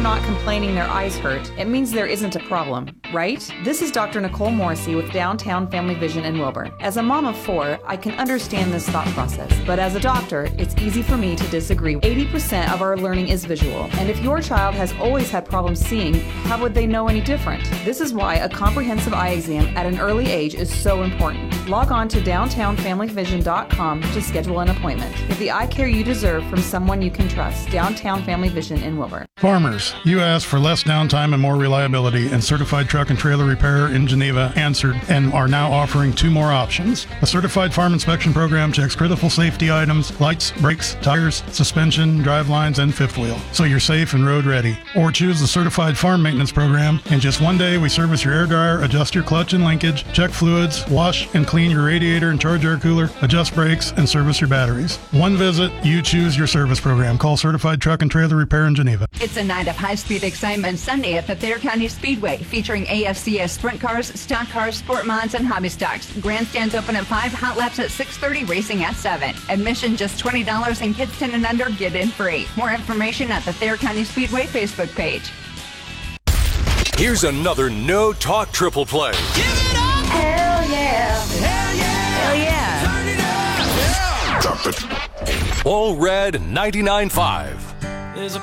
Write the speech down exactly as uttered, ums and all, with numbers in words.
not complaining their eyes hurt, it means there isn't a problem, right? This is Doctor Nicole Morrissey with Downtown Family Vision in Wilbur. As a mom of four, I can understand this thought process, but as a doctor, it's easy for me to disagree. eighty percent of our learning is visual, and if your child has always had problems seeing, how would they know any different? This is why a comprehensive eye exam at an early age is so important. Log on to downtown family vision dot com to schedule an appointment. Get the eye care you deserve from someone you can trust. Downtown Family Vision in Wilbur. Farmers, you asked for less downtime and more reliability, and Certified Truck and Trailer Repair in Geneva answered and are now offering two more options. A certified farm inspection program checks critical safety items, lights, brakes, tires, suspension, drive lines, and fifth wheel, so you're safe and road ready. Or choose the Certified Farm Maintenance Program. In just one day, we service your air dryer, adjust your clutch and linkage, check fluids, wash and clean your radiator and charge air cooler, adjust brakes, and service your batteries. One visit, you choose your service program. Call Certified Truck and Trailer Repair in Geneva. It's a night of high-speed excitement Sunday at the Thayer County Speedway, featuring A F C S sprint cars, stock cars, sport mods, and hobby stocks. Grandstands open at five, hot laps at six thirty, racing at seven. Admission just twenty dollars, and kids ten and under get in free. More information at the Thayer County Speedway Facebook page. Here's another No Talk Triple Play. Give it up! Hell yeah! Hell yeah! Hell yeah! Turn it up! Yeah! All Red ninety-nine point five. There's a